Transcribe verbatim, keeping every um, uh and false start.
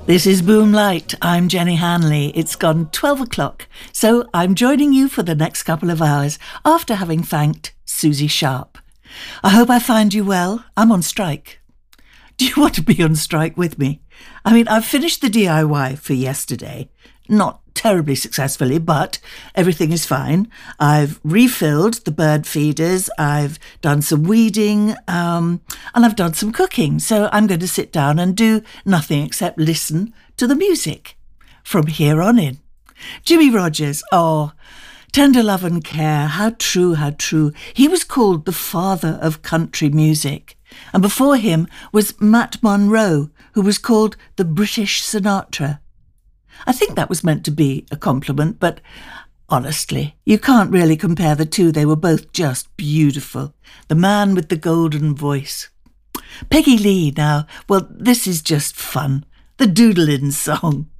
This is Boomlight. I'm Jenny Hanley. It's gone twelve o'clock, so I'm joining you for the next couple of hours after having thanked Susie Sharp. I hope I find you well. I'm on strike. Do you want to be on strike with me? I mean, I've finished the D I Y for yesterday. Not terribly successfully, but everything is fine. I've refilled the bird feeders, I've done some weeding, um, and I've done some cooking. So I'm going to sit down and do nothing except listen to the music from here on in. Jimmie Rodgers, oh, tender love and care, how true, how true. He was called the father of country music. And before him was Matt Monro, who was called the British Sinatra. I think that was meant to be a compliment, but honestly, you can't really compare the two. They were both just beautiful. The man with the golden voice. Peggy Lee now, well, this is just fun. The Doodlin' song.